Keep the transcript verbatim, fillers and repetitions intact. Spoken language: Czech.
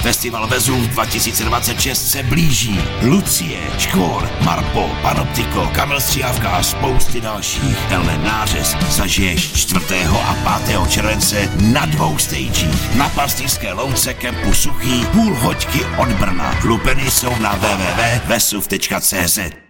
Festival Vezuv dva tisíce dvacet šest se blíží. Lucie, Škor, Marpo, Panoptiko, Kamil Stříhavka a spousty dalších. Tenhle nářez zažiješ čtvrtého a pátého července na dvou stagích. Na Pastýřské louce kempu Suchý, půl hoďky od Brna. Lupeny jsou na w w w tečka vesuv tečka cé zet.